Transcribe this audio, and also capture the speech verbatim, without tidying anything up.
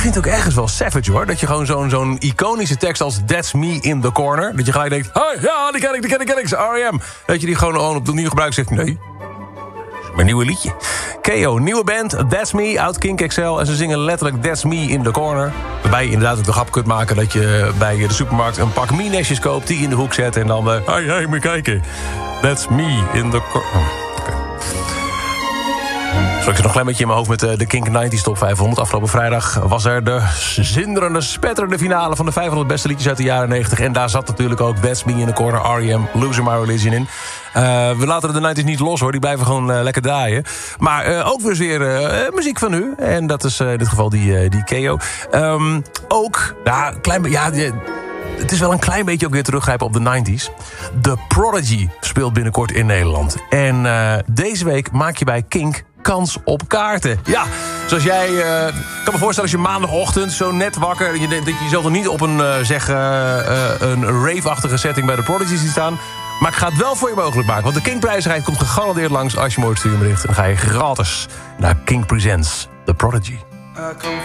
vind het ook ergens wel savage, hoor. Dat je gewoon zo'n zo'n iconische tekst als That's Me in the Corner... dat je gelijk denkt, oh, ja, die ken ik, die ken ik, die ken ik, R E M. Dat je die gewoon, gewoon opnieuw gebruikt zegt, nee... mijn nieuwe liedje. K O, nieuwe band, That's Me, uit Kink X L. En ze zingen letterlijk That's Me in the Corner. Waarbij je inderdaad ook de grap kunt maken... dat je bij de supermarkt een pak Mie-nestjes koopt... die in de hoek zet en dan... Hé, uh, hey, hey, moet kijken. That's Me in the Corner. Oh, okay. Zo, ik zit nog een klein beetje in mijn hoofd met de, de Kink negentig Top vijfhonderd. Afgelopen vrijdag was er de zinderende, spetterende finale... van de vijfhonderd beste liedjes uit de jaren negentig. En daar zat natuurlijk ook That's Me in the Corner, R E M, Losing My Religion in. Uh, we laten de negentig niet los, hoor. Die blijven gewoon uh, lekker draaien. Maar uh, ook weer uh, muziek van u. En dat is uh, in dit geval die, uh, die K O. Um, ook, ja, klein, ja, die, het is wel een klein beetje ook weer teruggrijpen op de negentig. The Prodigy speelt binnenkort in Nederland. En uh, deze week maak je bij Kink kans op kaarten. Ja, zoals jij... Uh, ik kan me voorstellen als je maandagochtend zo net wakker... Je, dat je jezelf er niet op een, uh, zeg, uh, uh, een rave-achtige setting bij de Prodigy ziet staan... Maar ik ga het wel voor je mogelijk maken. Want de Kink-prijzigheid komt gegarandeerd langs als je mooi stuurt bericht. En dan ga je gratis naar Kink Presents The Prodigy.